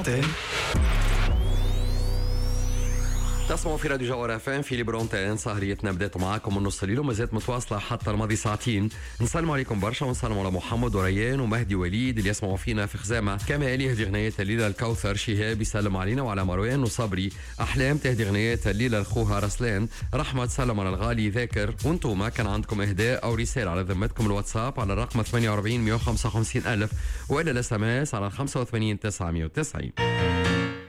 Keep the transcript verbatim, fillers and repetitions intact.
Antenne. تسمعوا في راديو جوهر اف ام في ليبرونتين. سهريتنا بدات معاكم من نص الليل وما زالت متواصله حتى الماضي ساعتين. نسلم عليكم برشا ونسلم على محمد وريان ومهدي وليد اللي يسمعوا فينا في خزامه. كما الي هذه اغنيه الليله الكوثر شهاب يسلم علينا وعلى مروان وصبري. احلام تهدي اغنيه الليله لخوها رسلان. رحمه تسلم على الغالي ذاكر. وانتم كان عندكم اهداء او رساله على ذمتكم الواتساب على الرقم ثمانية وأربعين مئة وخمسة وخمسين ألف والى الاس ام اس على خمسة وثمانين تسعمئة وتسعين.